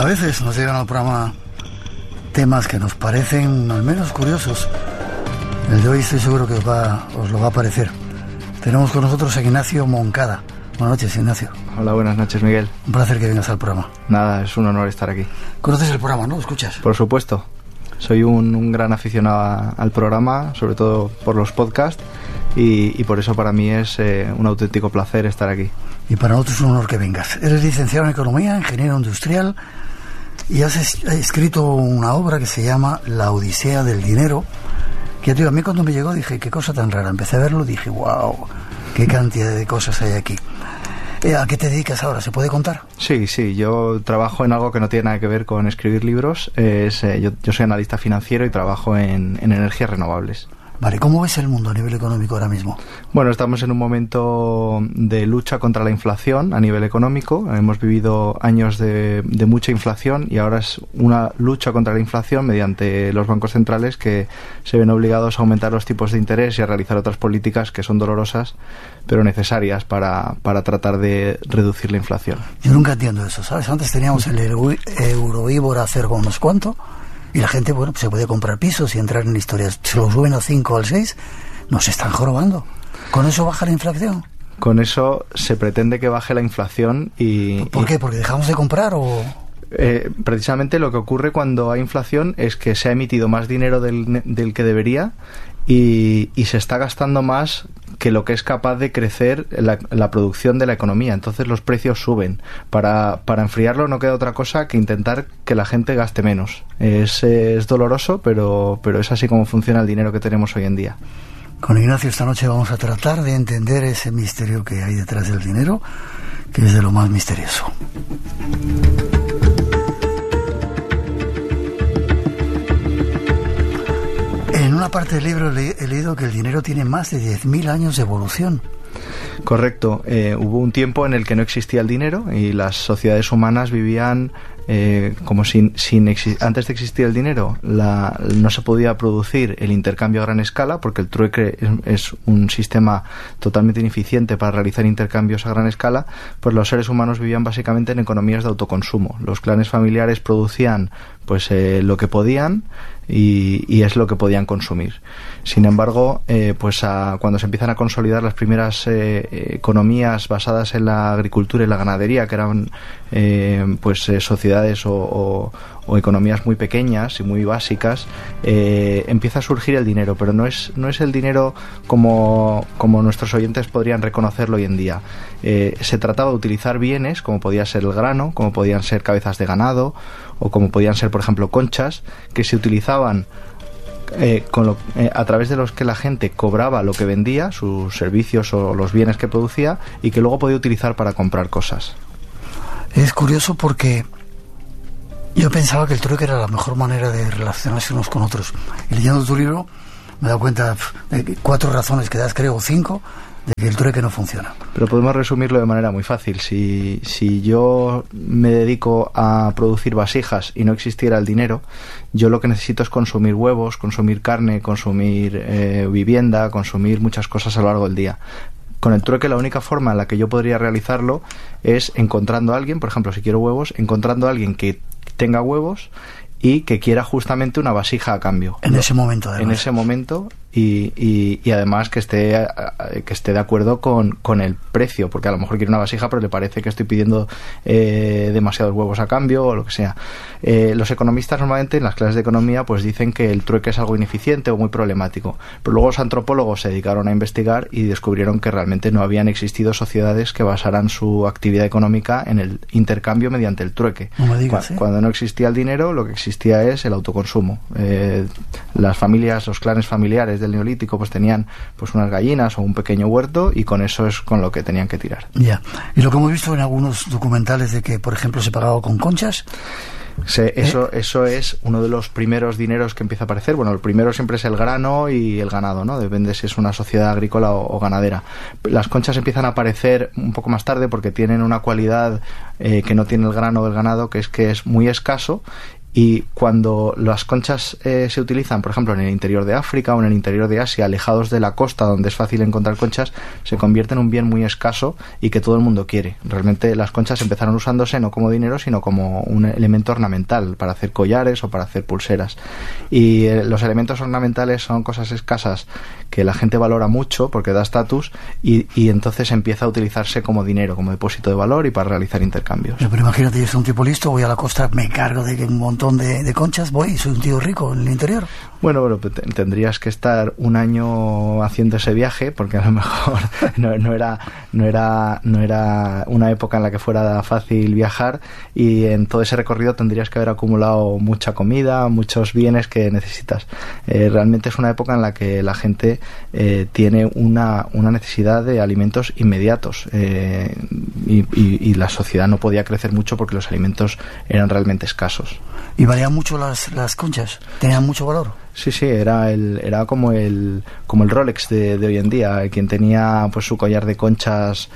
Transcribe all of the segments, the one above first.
A veces nos llegan al programa temas que nos parecen al menos curiosos. El de hoy estoy seguro que os lo va a parecer. Tenemos con nosotros a Ignacio Moncada. Buenas noches, Ignacio. Hola, buenas noches, Miguel. Un placer que vengas al programa. Nada, es un honor estar aquí. ¿Conoces el programa, no? ¿Lo escuchas? Por supuesto. Soy un gran aficionado al programa, sobre todo por los podcasts, y por eso para mí es un auténtico placer estar aquí. Y para nosotros es un honor que vengas. Eres licenciado en Economía, ingeniero industrial, y has escrito una obra que se llama La Odisea del Dinero, que a mí cuando me llegó dije, qué cosa tan rara. Empecé a verlo y dije, wow, qué cantidad de cosas hay aquí. ¿A qué te dedicas ahora? ¿Se puede contar? Sí, yo trabajo en algo que no tiene nada que ver con escribir libros. Yo soy analista financiero y trabajo en energías renovables. Vale, ¿cómo ves el mundo a nivel económico ahora mismo? Bueno, estamos en un momento de lucha contra la inflación a nivel económico. Hemos vivido años de mucha inflación y ahora es una lucha contra la inflación mediante los bancos centrales que se ven obligados a aumentar los tipos de interés y a realizar otras políticas que son dolorosas pero necesarias para tratar de reducir la inflación. Yo nunca entiendo eso, ¿sabes? Antes teníamos el Euribor a 0, no sé cuánto. Y la gente, bueno, se puede comprar pisos y entrar en historias. Se lo suben al 5 al 6, nos están jorobando. ¿Con eso baja la inflación? Con eso se pretende que baje la inflación y... ¿Por qué? ¿Porque dejamos de comprar o...? Precisamente lo que ocurre cuando hay inflación es que se ha emitido más dinero del que debería y se está gastando más que lo que es capaz de crecer la producción de la economía. Entonces los precios suben. Para enfriarlo no queda otra cosa que intentar que la gente gaste menos. Es doloroso, pero es así como funciona el dinero que tenemos hoy en día. Con Ignacio esta noche vamos a tratar de entender ese misterio que hay detrás del dinero, que es de lo más misterioso. En una parte del libro he leído que el dinero tiene más de 10.000 años de evolución. Correcto. Hubo un tiempo en el que no existía el dinero y las sociedades humanas vivían como antes de existir el dinero. No se podía producir el intercambio a gran escala porque el trueque es un sistema totalmente ineficiente para realizar intercambios a gran escala. Pues los seres humanos vivían básicamente en economías de autoconsumo. Los clanes familiares producían lo que podían y es lo que podían consumir. Sin embargo, cuando se empiezan a consolidar las primeras economías basadas en la agricultura y la ganadería, que eran sociedades o economías muy pequeñas y muy básicas, empieza a surgir el dinero, pero no es el dinero como nuestros oyentes podrían reconocerlo hoy en día. Se trataba de utilizar bienes como podía ser el grano, como podían ser cabezas de ganado o como podían ser, por ejemplo, conchas, que se utilizaban a través de los que la gente cobraba lo que vendía, sus servicios o los bienes que producía, y que luego podía utilizar para comprar cosas. Es curioso porque yo pensaba que el trueque era la mejor manera de relacionarse unos con otros. Y leyendo tu libro me he dado cuenta de 4 razones que das, creo, 5, de que el trueque no funciona. Pero podemos resumirlo de manera muy fácil. Si yo me dedico a producir vasijas y no existiera el dinero, yo lo que necesito es consumir huevos, consumir carne, consumir vivienda, consumir muchas cosas a lo largo del día. Con el trueque la única forma en la que yo podría realizarlo es encontrando a alguien, por ejemplo, si quiero huevos, encontrando a alguien que tenga huevos y que quiera justamente una vasija a cambio. En ese momento, además. En ese momento y además que esté de acuerdo con el precio, porque a lo mejor quiere una vasija pero le parece que estoy pidiendo demasiados huevos a cambio o lo que sea. Los economistas normalmente en las clases de economía pues dicen que el trueque es algo ineficiente o muy problemático, pero luego los antropólogos se dedicaron a investigar y descubrieron que realmente no habían existido sociedades que basaran su actividad económica en el intercambio mediante el trueque. No me digas, Cuando no existía el dinero, lo que existía es el autoconsumo. Las familias, los clanes familiares del Neolítico pues tenían pues unas gallinas o un pequeño huerto y con eso es con lo que tenían que tirar. Ya. Y lo que hemos visto en algunos documentales de que, por ejemplo, se pagaba con conchas. Eso es uno de los primeros dineros que empieza a aparecer. Bueno, el primero siempre es el grano y el ganado, ¿no? Depende si es una sociedad agrícola o ganadera. Las conchas empiezan a aparecer un poco más tarde porque tienen una cualidad que no tiene el grano o el ganado, que es muy escaso Y cuando las conchas se utilizan, por ejemplo, en el interior de África o en el interior de Asia, alejados de la costa donde es fácil encontrar conchas, se convierte en un bien muy escaso y que todo el mundo quiere. Realmente las conchas empezaron usándose no como dinero, sino como un elemento ornamental para hacer collares o para hacer pulseras. Y los elementos ornamentales son cosas escasas que la gente valora mucho porque da estatus y entonces empieza a utilizarse como dinero, como depósito de valor y para realizar intercambios. Pero imagínate, yo soy un tipo listo, voy a la costa, me encargo de un montón de conchas, voy y soy un tío rico en el interior. Bueno, tendrías que estar un año haciendo ese viaje porque a lo mejor no era una época en la que fuera fácil viajar, y en todo ese recorrido tendrías que haber acumulado mucha comida, muchos bienes que necesitas. Realmente es una época en la que la gente tiene una necesidad de alimentos inmediatos, y la sociedad no podía crecer mucho porque los alimentos eran realmente escasos. ¿Y valían mucho las conchas? ¿Tenían mucho valor? Sí, era como el Rolex de hoy en día. Quien tenía pues su collar de conchas,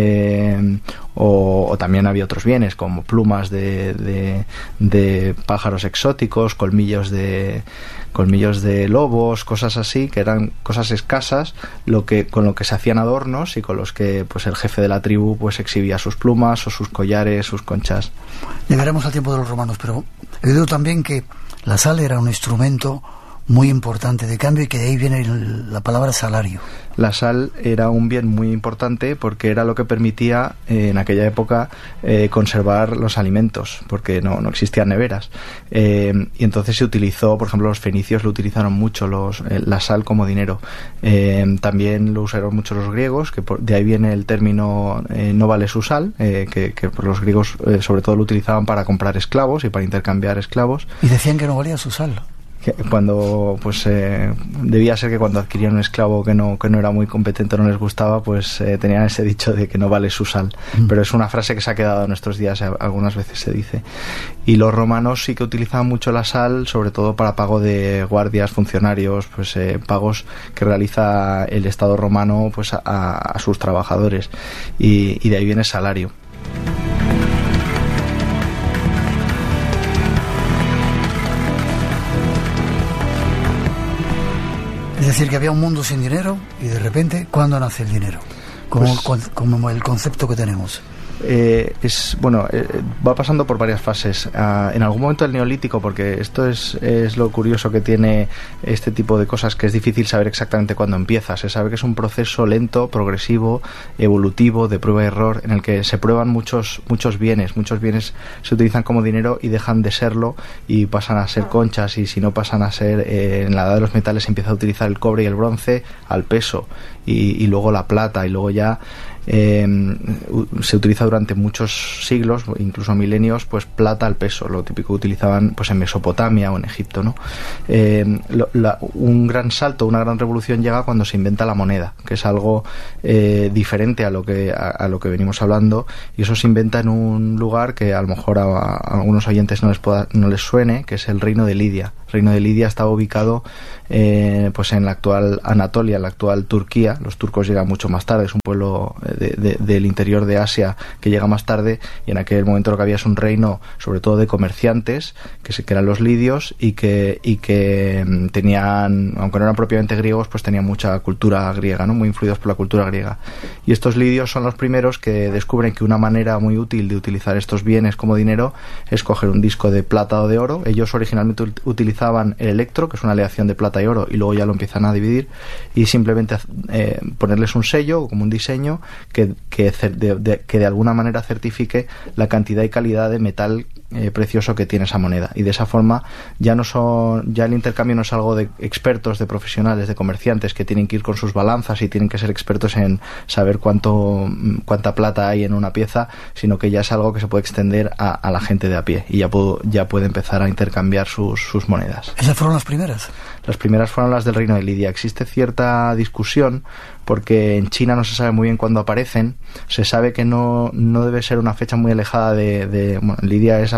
o también había otros bienes como plumas de pájaros exóticos, colmillos de lobos, cosas así, que eran cosas escasas, con lo que se hacían adornos y con los que pues el jefe de la tribu pues exhibía sus plumas o sus collares, sus conchas. Llegaremos al tiempo de los romanos, pero he oído también que la sal era un instrumento muy importante de cambio y que de ahí viene la palabra salario. La sal era un bien muy importante porque era lo que permitía en aquella época conservar los alimentos, porque no existían neveras, y entonces se utilizó, por ejemplo, los fenicios lo utilizaron mucho, la sal como dinero. También lo usaron mucho los griegos, que de ahí viene el término no vale su sal, que los griegos sobre todo lo utilizaban para comprar esclavos y para intercambiar esclavos. Y decían que no valía su sal. Cuando debía ser que cuando adquirían un esclavo que no era muy competente, no les gustaba, pues tenían ese dicho de que no vale su sal. Pero es una frase que se ha quedado en nuestros días, algunas veces se dice. Y los romanos sí que utilizaban mucho la sal, sobre todo para pago de guardias, funcionarios, pues pagos que realiza el Estado romano pues a sus trabajadores, y de ahí viene el salario. Es decir, que había un mundo sin dinero y de repente, ¿cuándo nace el dinero? Como el concepto que tenemos. Va pasando por varias fases. En algún momento del Neolítico, porque esto es lo curioso que tiene este tipo de cosas, que es difícil saber exactamente cuándo empieza. Se sabe que es un proceso lento, progresivo, evolutivo, de prueba y error, en el que se prueban muchos bienes. Muchos bienes se utilizan como dinero y dejan de serlo y pasan a ser conchas, y si no pasan a ser, en la edad de los metales se empieza a utilizar el cobre y el bronce al peso, y luego la plata, y luego ya se utiliza durante muchos siglos, incluso milenios, pues plata al peso, lo típico que utilizaban pues en Mesopotamia o en Egipto, ¿no? Un gran salto, una gran revolución llega cuando se inventa la moneda, que es algo diferente a lo que venimos hablando, y eso se inventa en un lugar que a lo mejor a algunos oyentes no les suene, que es el reino de Lidia. El reino de Lidia estaba ubicado pues en la actual Anatolia, en la actual Turquía. Los turcos llegan mucho más tarde, es un pueblo del interior de Asia que llega más tarde, y en aquel momento lo que había es un reino sobre todo de comerciantes que eran los lidios, y que tenían, aunque no eran propiamente griegos, pues tenían mucha cultura griega, ¿no? Muy influidos por la cultura griega. Y estos lidios son los primeros que descubren que una manera muy útil de utilizar estos bienes como dinero es coger un disco de plata o de oro. Ellos originalmente utilizaban el electro, que es una aleación de plata y oro, y luego ya lo empiezan a dividir, y simplemente ponerles un sello, como un diseño que de alguna manera certifique la cantidad y calidad de metal precioso que tiene esa moneda. Y de esa forma ya el intercambio no es algo de expertos, de profesionales, de comerciantes que tienen que ir con sus balanzas y tienen que ser expertos en saber cuánta plata hay en una pieza, sino que ya es algo que se puede extender a la gente de a pie, y ya puede empezar a intercambiar sus monedas. ¿Esas fueron las primeras? Las primeras fueron las del reino de Lidia. Existe cierta discusión porque en China no se sabe muy bien cuándo aparecen. Se sabe que no debe ser una fecha muy alejada de Lidia es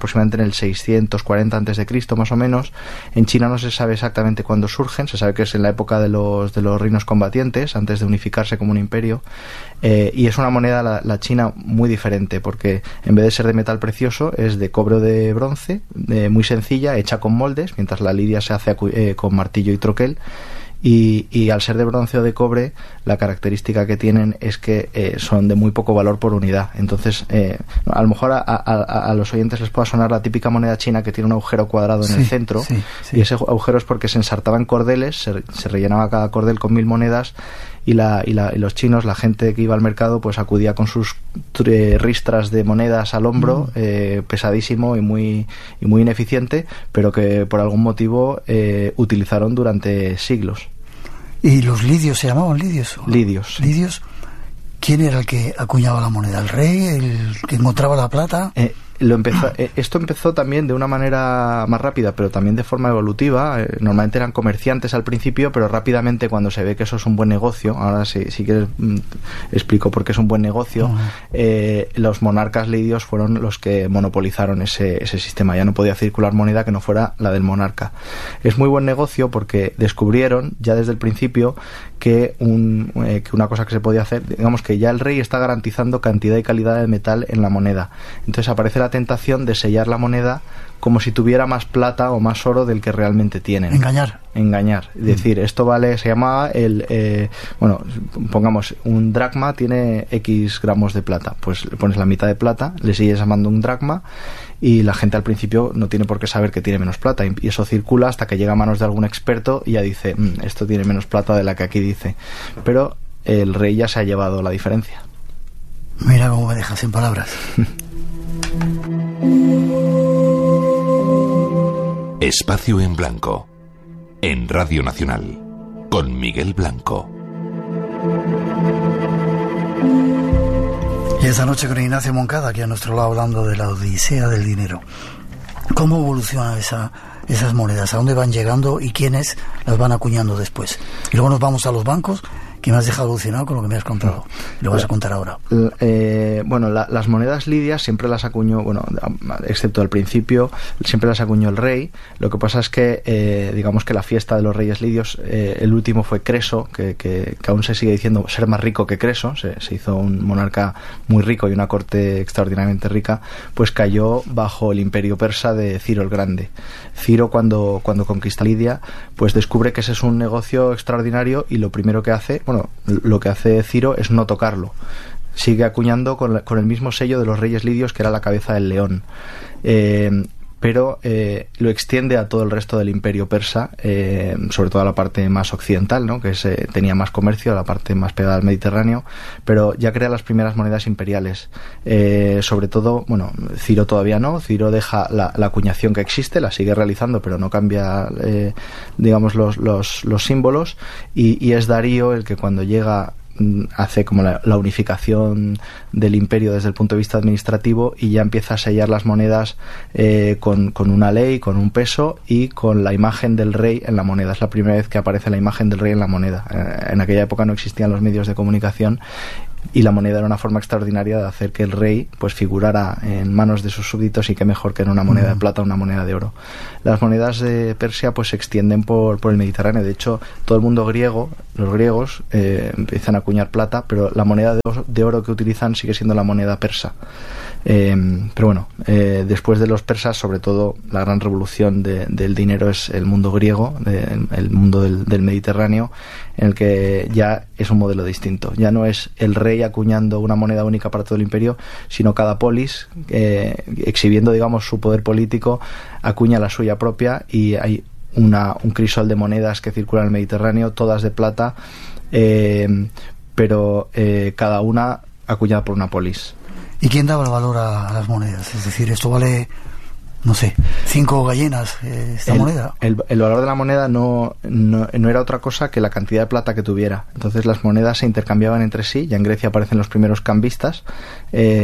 aproximadamente en el 640 a.C., más o menos. En China no se sabe exactamente cuándo surgen, se sabe que es en la época de los reinos combatientes, antes de unificarse como un imperio, y es una moneda, la china, muy diferente, porque en vez de ser de metal precioso, es de cobre o de bronce, muy sencilla, hecha con moldes, mientras la lidia se hace con martillo y troquel. Y al ser de bronce o de cobre, la característica que tienen es que son de muy poco valor por unidad. Entonces, a lo mejor a los oyentes les pueda sonar la típica moneda china que tiene un agujero cuadrado en el centro, y ese agujero es porque se ensartaban cordeles, se rellenaba cada cordel con 1000 monedas, y los chinos, la gente que iba al mercado, pues acudía con sus ristras de monedas al hombro, pesadísimo y muy ineficiente, pero que por algún motivo utilizaron durante siglos. ¿Y los lidios se llamaban lidios? Lidios. ¿Lidios? ¿Quién era el que acuñaba la moneda? ¿El rey? ¿El que encontraba la plata? Esto empezó también de una manera más rápida, pero también de forma evolutiva. Normalmente eran comerciantes al principio, pero rápidamente, cuando se ve que eso es un buen negocio, ahora si quieres explico por qué es un buen negocio, los monarcas lidios fueron los que monopolizaron ese sistema. Ya no podía circular moneda que no fuera la del monarca. Es muy buen negocio porque descubrieron ya desde el principio que una cosa que se podía hacer, digamos que ya el rey está garantizando cantidad y calidad de metal en la moneda. Entonces aparece la tentación de sellar la moneda como si tuviera más plata o más oro del que realmente tienen. Engañar. Es decir, esto vale, se llama pongamos, un dracma tiene X gramos de plata. Pues le pones la mitad de plata, le sigues llamando un dracma, y la gente al principio no tiene por qué saber que tiene menos plata, y eso circula hasta que llega a manos de algún experto y ya dice, esto tiene menos plata de la que aquí dice. Pero el rey ya se ha llevado la diferencia. Mira cómo me dejas sin palabras. Espacio en Blanco, en Radio Nacional, con Miguel Blanco. Y esta noche con Ignacio Moncada, aquí a nuestro lado, hablando de la odisea del dinero. ¿Cómo evolucionan esas monedas? ¿A dónde van llegando y quiénes las van acuñando después? Y luego nos vamos a los bancos, que me has dejado alucinado con lo que me has contado. Lo vas a contar ahora. Las monedas lidias siempre las acuñó, excepto al principio, siempre las acuñó el rey. Lo que pasa es que, digamos que la fiesta de los reyes lidios, el último fue Creso, que aún se sigue diciendo ser más rico que Creso. Se hizo un monarca muy rico y una corte extraordinariamente rica, pues cayó bajo el imperio persa de Ciro el Grande. Ciro, cuando conquista Lidia, pues descubre que ese es un negocio extraordinario, y lo primero que hace, lo que hace Ciro es no tocarlo. Sigue acuñando con el mismo sello de los reyes lidios, que era la cabeza del león. Pero lo extiende a todo el resto del imperio persa, sobre todo a la parte más occidental, ¿no? Que tenía más comercio, la parte más pegada al Mediterráneo, pero ya crea las primeras monedas imperiales. Sobre todo, Ciro todavía no. Ciro deja la acuñación que existe, la sigue realizando, pero no cambia, digamos, los símbolos, y es Darío el que, cuando llega, hace como la unificación del imperio desde el punto de vista administrativo, y ya empieza a sellar las monedas con una ley, con un peso y con la imagen del rey en la moneda. Es la primera vez que aparece la imagen del rey en la moneda. En aquella época no existían los medios de comunicación, y la moneda era una forma extraordinaria de hacer que el rey pues figurara en manos de sus súbditos, y qué mejor que en una moneda de plata o una moneda de oro. Las monedas de Persia pues se extienden por el Mediterráneo. De hecho, todo el mundo griego, los griegos, empiezan a acuñar plata, pero la moneda de oro que utilizan sigue siendo la moneda persa. Después de los persas, sobre todo, la gran revolución del dinero es el mundo griego, el mundo del Mediterráneo, en el que ya es un modelo distinto. Ya no es el rey acuñando una moneda única para todo el imperio, sino cada polis, exhibiendo, digamos, su poder político, acuña la suya propia, y hay un crisol de monedas que circulan en el Mediterráneo, todas de plata, pero cada una acuñada por una polis. ¿Y quién daba el valor a las monedas? Es decir, esto vale, 5 gallinas, esta moneda. El valor de la moneda no era otra cosa que la cantidad de plata que tuviera. Entonces las monedas se intercambiaban entre sí. Ya en Grecia aparecen los primeros cambistas.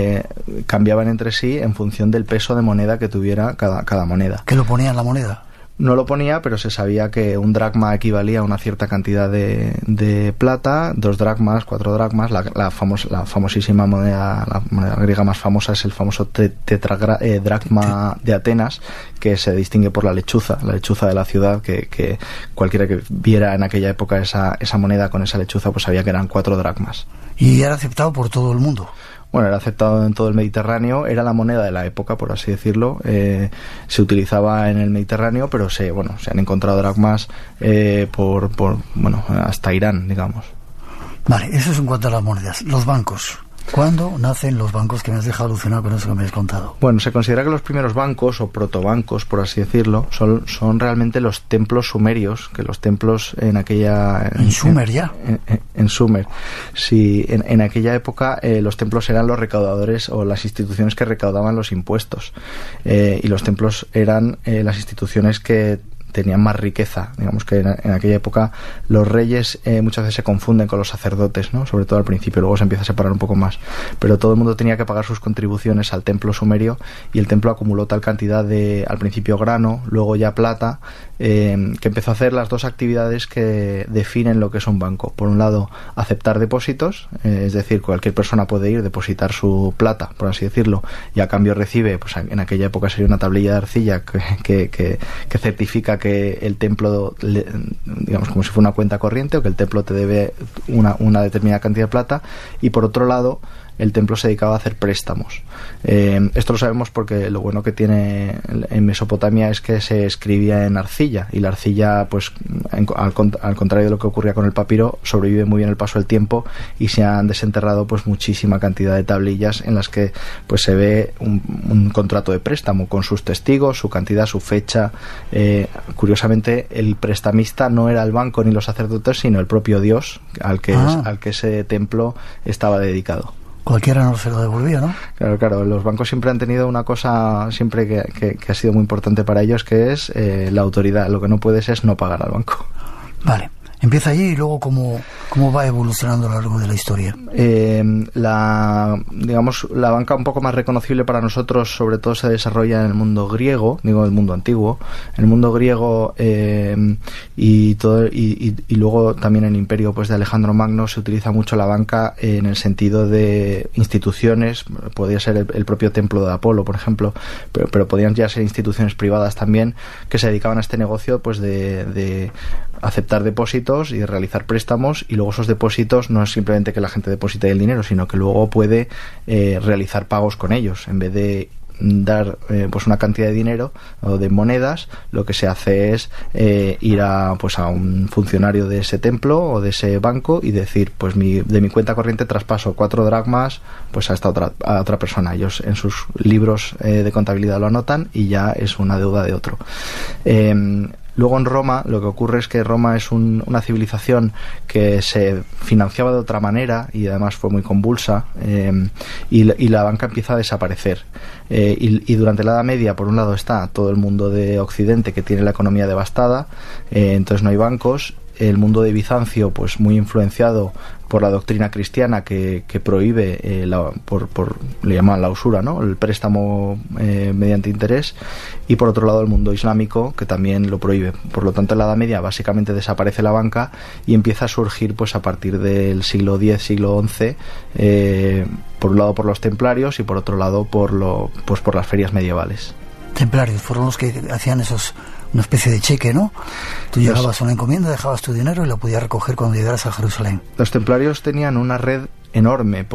Cambiaban entre sí en función del peso de moneda que tuviera cada moneda. ¿Qué lo ponía en la moneda? No lo ponía, pero se sabía que un dracma equivalía a una cierta cantidad de plata, 2 dracmas, 4 dracmas, la famosísima moneda, la moneda griega más famosa es el famoso dracma de Atenas, que se distingue por la lechuza de la ciudad, que cualquiera que viera en aquella época esa moneda con esa lechuza, pues sabía que eran 4 dracmas. Y era aceptado por todo el mundo. Bueno, era aceptado en todo el Mediterráneo, era la moneda de la época, por así decirlo. Se utilizaba en el Mediterráneo, pero se han encontrado dracmas hasta Irán, digamos. Vale, eso es en cuanto a las monedas. Los bancos. ¿Cuándo nacen los bancos, que me has dejado alucinado con eso que me has contado? Bueno, se considera que los primeros bancos, o protobancos, por así decirlo, son realmente los templos sumerios, que los templos en aquella... ¿En Sumer ya? En Sumer. Sí, en aquella época los templos eran los recaudadores o las instituciones que recaudaban los impuestos. Y los templos eran las instituciones que tenían más riqueza. Digamos que en aquella época los reyes muchas veces se confunden con los sacerdotes, ¿no? Sobre todo al principio, luego se empieza a separar un poco más, pero todo el mundo tenía que pagar sus contribuciones al templo sumerio, y el templo acumuló tal cantidad de, al principio grano, luego ya plata, que empezó a hacer las dos actividades que definen lo que es un banco. Por un lado, aceptar depósitos, es decir, cualquier persona puede ir, depositar su plata, por así decirlo, y a cambio recibe, pues en aquella época sería una tablilla de arcilla que certifica que el templo, digamos como si fuera una cuenta corriente, o que el templo te debe una determinada cantidad de plata. Y por otro lado, el templo se dedicaba a hacer préstamos. Esto lo sabemos porque lo bueno que tiene en Mesopotamia es que se escribía en arcilla, y la arcilla, pues al contrario de lo que ocurría con el papiro, sobrevive muy bien el paso del tiempo, y se han desenterrado pues muchísima cantidad de tablillas en las que pues se ve un contrato de préstamo con sus testigos, su cantidad, su fecha. Curiosamente, el prestamista no era el banco ni los sacerdotes, sino el propio Dios al que ese templo estaba dedicado. Cualquiera no se lo devolvía, ¿no? Claro. Los bancos siempre han tenido una cosa siempre que ha sido muy importante para ellos, que es la autoridad. Lo que no puedes es no pagar al banco. Vale. Empieza allí, y luego cómo va evolucionando a lo largo de la historia. La banca un poco más reconocible para nosotros, sobre todo, se desarrolla en el mundo griego, digo el mundo antiguo, en el mundo griego, y luego también en el imperio pues de Alejandro Magno se utiliza mucho la banca en el sentido de instituciones. Podría ser el propio templo de Apolo, por ejemplo, pero podrían ya ser instituciones privadas también, que se dedicaban a este negocio pues de aceptar depósitos y de realizar préstamos, y luego esos depósitos no es simplemente que la gente deposite el dinero, sino que luego puede realizar pagos con ellos. En vez de dar pues una cantidad de dinero o de monedas, lo que se hace es ir a un funcionario de ese templo o de ese banco y decir, pues de mi cuenta corriente traspaso 4 dracmas pues a otra persona. Ellos en sus libros de contabilidad lo anotan, y ya es una deuda de otro. Luego en Roma lo que ocurre es que Roma es una civilización que se financiaba de otra manera, y además fue muy convulsa, y la banca empieza a desaparecer. Y durante la Edad Media, por un lado, está todo el mundo de Occidente, que tiene la economía devastada, entonces no hay bancos. El mundo de Bizancio, pues muy influenciado por la doctrina cristiana, que prohíbe le llaman la usura, ¿no? El préstamo mediante interés. Y por otro lado el mundo islámico, que también lo prohíbe. Por lo tanto, en la Edad Media básicamente desaparece la banca, y empieza a surgir pues a partir del siglo X, siglo XI, por un lado por los templarios, y por otro lado por las ferias medievales. Templarios fueron los que hacían una especie de cheque, ¿no? Tú llegabas a una encomienda, dejabas tu dinero y lo podías recoger cuando llegaras a Jerusalén. Los templarios tenían una red enorme